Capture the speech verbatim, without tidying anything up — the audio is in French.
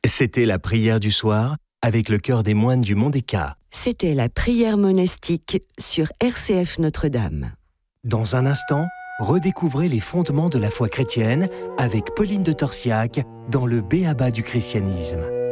C'était la prière du soir avec le chœur des moines du Mont des Cats. C'était la prière monastique sur R C F Notre-Dame. Dans un instant, redécouvrez les fondements de la foi chrétienne avec Pauline de Torsiac dans le B A B A du christianisme.